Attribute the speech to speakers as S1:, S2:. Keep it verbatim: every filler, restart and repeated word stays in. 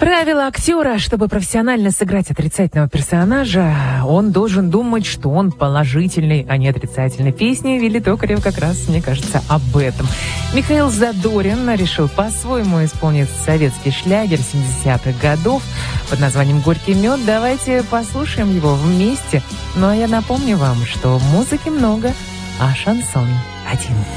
S1: Правило актера: чтобы профессионально сыграть отрицательного персонажа, он должен думать, что он положительный, а не отрицательный. Песни Вилли Токарев как раз, мне кажется, об этом. Михаил Задорин решил по-своему исполнить советский шлягер семидесятых годов под названием «Горький мед». Давайте послушаем его вместе. Ну а я напомню вам, что музыки много, а шансон один.